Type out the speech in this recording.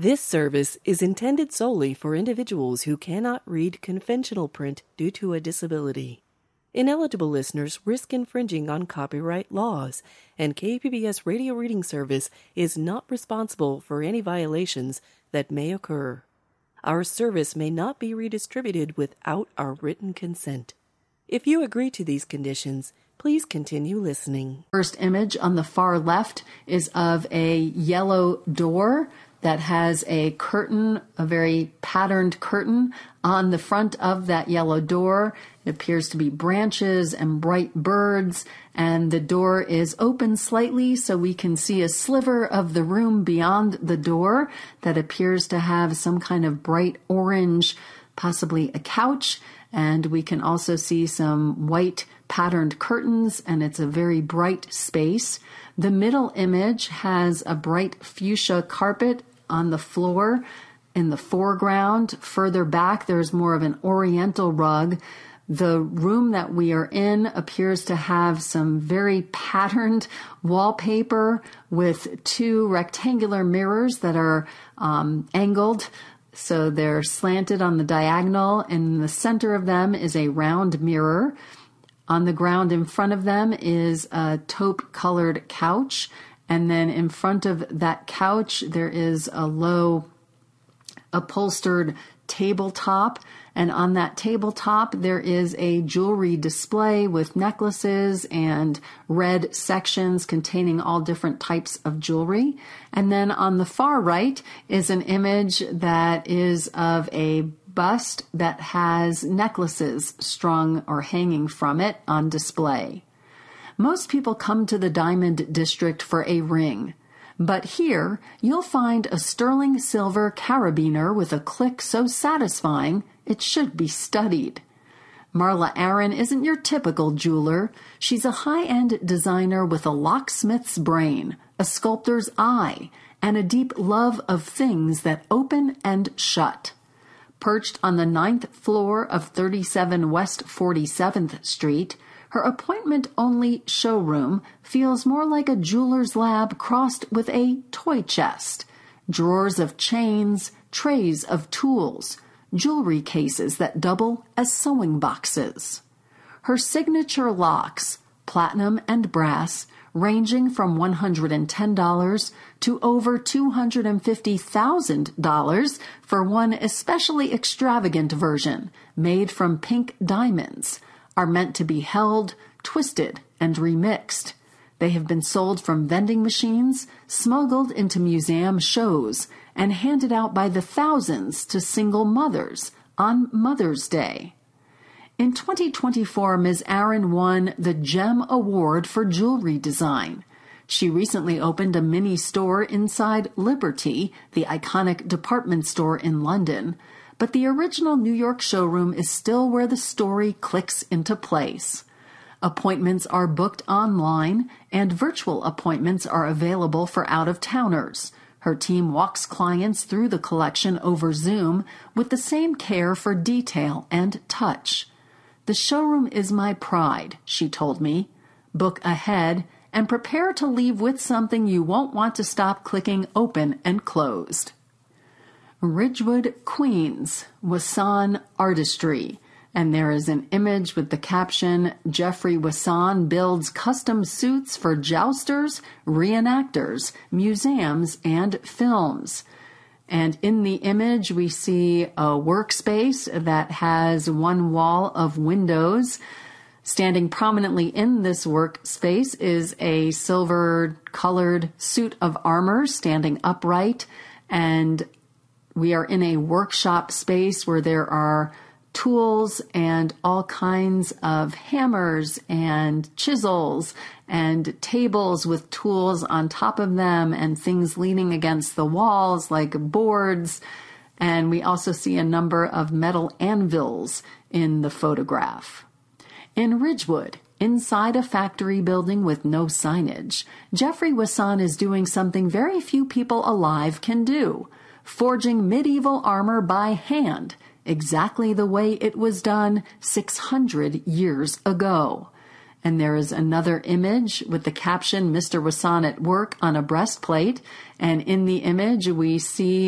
This service is intended solely for individuals who cannot read conventional print due to a disability. Ineligible listeners risk infringing on copyright laws, and KPBS Radio Reading Service is not responsible for any violations that may occur. Our service may not be redistributed without our written consent. If you agree to these conditions, please continue listening. First image on the far left is of a yellow door that has a curtain, a very patterned curtain. On the front of that yellow door, it appears to be branches and bright birds, and the door is open slightly so we can see a sliver of the room beyond the door that appears to have some kind of bright orange, possibly a couch, and we can also see some white patterned curtains, and it's a very bright space. The middle image has a bright fuchsia carpet on the floor in the foreground. Further back, there's more of an oriental rug. The room that we are in appears to have some very patterned wallpaper with two rectangular mirrors that are angled. So they're slanted on the diagonal. In the center of them is a round mirror. On the ground in front of them is a taupe-colored couch. And then in front of that couch, there is a low upholstered tabletop. And on that tabletop, there is a jewelry display with necklaces and red sections containing all different types of jewelry. And then on the far right is an image that is of a bust that has necklaces strung or hanging from it on display. Most people come to the Diamond District for a ring, but here you'll find a sterling silver carabiner with a click so satisfying it should be studied. Marla Aaron isn't your typical jeweler. She's a high-end designer with a locksmith's brain, a sculptor's eye, and a deep love of things that open and shut. Perched on the 9th floor of 37 West 47th Street, her appointment-only showroom feels more like a jeweler's lab crossed with a toy chest. Drawers of chains, trays of tools, jewelry cases that double as sewing boxes. Her signature locks, platinum and brass, ranging from $110 to over $250,000 for one especially extravagant version made from pink diamonds, are meant to be held, twisted, and remixed. They have been sold from vending machines, smuggled into museum shows, and handed out by the thousands to single mothers on Mother's Day. In 2024, Ms. Aaron won the GEM Award for Jewelry Design. She recently opened a mini store inside Liberty, the iconic department store in London, but the original New York showroom is still where the story clicks into place. Appointments are booked online, and virtual appointments are available for out-of-towners. Her team walks clients through the collection over Zoom with the same care for detail and touch. "The showroom is my pride," she told me. "Book ahead and prepare to leave with something you won't want to stop clicking open and closed." Ridgewood, Queens, Wasson Artistry. And there is an image with the caption, "Jeffrey Wasson builds custom suits for jousters, reenactors, museums, and films." And in the image, we see a workspace that has one wall of windows. Standing prominently in this workspace is a silver-colored suit of armor standing upright, and we are in a workshop space where there are tools and all kinds of hammers and chisels and tables with tools on top of them and things leaning against the walls like boards. And we also see a number of metal anvils in the photograph. In Ridgewood, inside a factory building with no signage, Jeffrey Wasson is doing something very few people alive can do: forging medieval armor by hand, exactly the way it was done 600 years ago. And there is another image with the caption, "Mr. Wasson at work," on a breastplate. And in the image, we see